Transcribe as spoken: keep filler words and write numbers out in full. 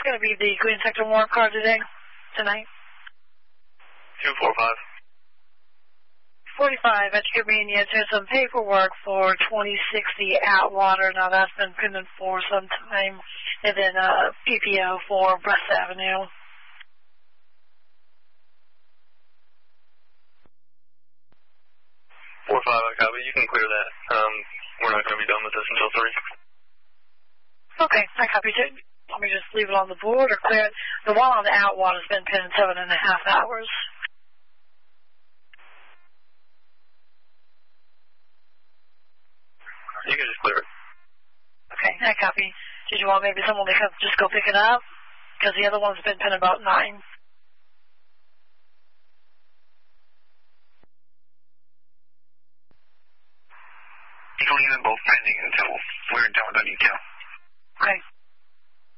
going to be the Queen Sector warrant car today, tonight? two four five. forty-five at your convenience. There's some paperwork for twenty sixty Atwater. Now that's been pending for some time. And then uh, P P O for Breast Avenue. four five, I copy. You can clear that. Um, we're not going to be done with this until three. Okay, I copy too. Let me just leave it on the board or clear it. The one on the Atwater has been pending seven and a half hours. You can just clear it. Okay, I copy. Did you want maybe someone to come just go pick it up? Because the other one's been pending about nine. You can leave them both pending until we're done with the detail.